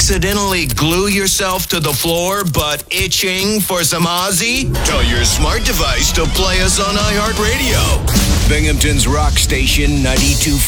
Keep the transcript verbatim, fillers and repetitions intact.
accidentally glue yourself to the floor but itching for some Ozzy? Tell your smart device to play us on iHeartRadio. Binghamton's Rock Station ninety-two.